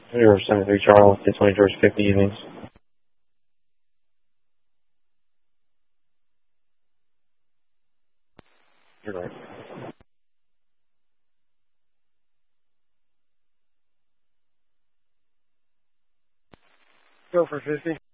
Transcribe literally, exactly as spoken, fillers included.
zero seven three Charles, ten twenty George fifty evenings. You're right. Go for fifty.